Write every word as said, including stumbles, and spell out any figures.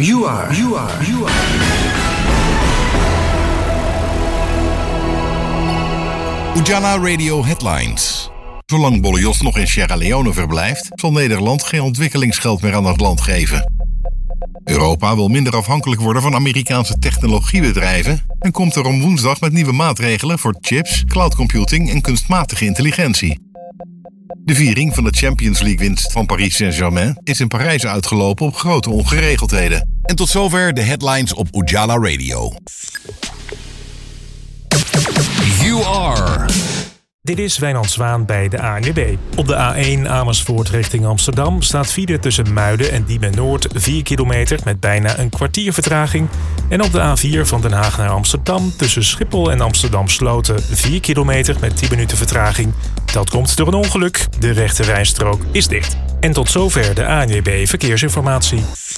You are, you are, you are. Ujala Radio Headlines. Zolang Bollejos nog in Sierra Leone verblijft, zal Nederland geen ontwikkelingsgeld meer aan het land geven. Europa wil minder afhankelijk worden van Amerikaanse technologiebedrijven en komt er om woensdag met nieuwe maatregelen voor chips, cloudcomputing en kunstmatige intelligentie. De viering van de Champions League-winst van Paris Saint-Germain is in Parijs uitgelopen op grote ongeregeldheden. En tot zover de headlines op Ujala Radio. You are. Dit is Wijnand Zwaan bij de A N W B. Op de A één Amersfoort richting Amsterdam staat file tussen Muiden en Diemen Noord vier kilometer met bijna een kwartier vertraging. En op de A vier van Den Haag naar Amsterdam tussen Schiphol en Amsterdam Sloten vier kilometer met tien minuten vertraging. Dat komt door een ongeluk. De rechte rijstrook is dicht. En tot zover de A N W B Verkeersinformatie.